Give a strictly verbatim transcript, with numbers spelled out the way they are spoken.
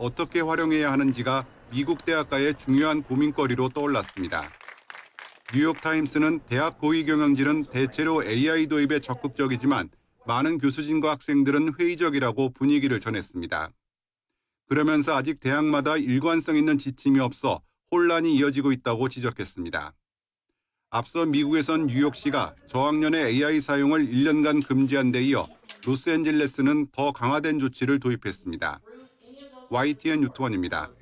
어떻게 활용해야 하는지가 미국 대학가의 중요한 고민거리로 떠올랐습니다. 뉴욕타임스는 대학 고위 경영진은 대체로 에이아이 도입에 적극적이지만 많은 교수진과 학생들은 회의적이라고 분위기를 전했습니다. 그러면서 아직 대학마다 일관성 있는 지침이 없어 혼란이 이어지고 있다고 지적했습니다. 앞서 미국에선 뉴욕시가 저학년의 에이아이 사용을 일 년간 금지한 데 이어 로스앤젤레스는 더 강화된 조치를 도입했습니다. 와이티엔 유튜원입니다.